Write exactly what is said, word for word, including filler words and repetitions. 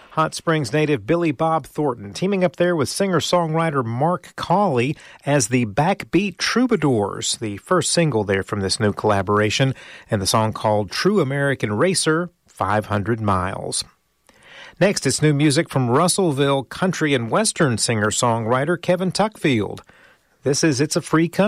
Hot Springs native Billy Bob Thornton teaming up there with singer-songwriter Mark Cawley as the Backbeat Troubadours, the first single there from this new collaboration, and the song called True American Racer, five hundred miles. Next, it's new music from Russellville country and western singer-songwriter Kevin Tuckfield. This is It's a Free Country.